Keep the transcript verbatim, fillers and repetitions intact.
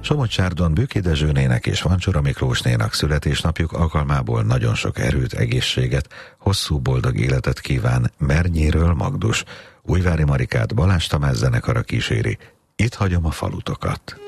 Somogysárton Bükki Dezsőnének és Vancsora Miklósnénak születésnapjuk alkalmából nagyon sok erőt, egészséget, hosszú boldog életet kíván Mernyéről Magdus. Újvári Marikát Balázs Tamás zenekara kíséri. Itt hagyom a falutokat.